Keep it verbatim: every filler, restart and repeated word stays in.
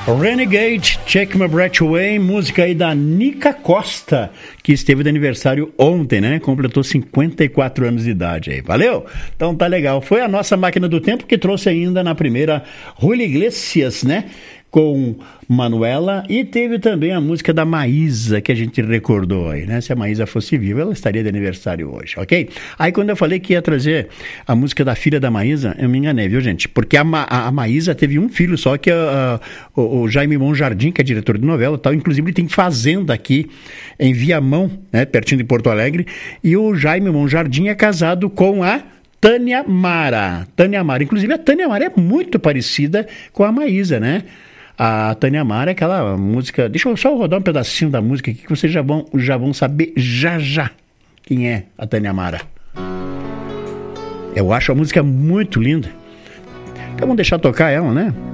Renegade, Take My Breath Away, música aí da Nica Costa, que esteve de aniversário ontem, né? Completou cinquenta e quatro anos de idade aí, valeu? Então tá legal. Foi a nossa máquina do tempo que trouxe ainda na primeira Julio Iglesias, né? Com Manuela, e teve também a música da Maísa, que a gente recordou aí, né? Se a Maísa fosse viva, ela estaria de aniversário hoje, ok? Aí quando eu falei que ia trazer a música da filha da Maísa, eu me enganei, viu, gente? Porque a, Ma- a Maísa teve um filho só, que a, a, o, o Jaime Monjardim, que é diretor de novela e tal, inclusive ele tem fazenda aqui em Viamão, né? Pertinho de Porto Alegre, e o Jaime Monjardim é casado com a Tânia Mara. Tânia Mara, inclusive a Tânia Mara é muito parecida com a Maísa, né? A Tânia Mara é aquela música... Deixa eu só rodar um pedacinho da música aqui que vocês já vão, já vão saber já já quem é a Tânia Mara. Eu acho a música muito linda. Então vamos deixar tocar ela, né?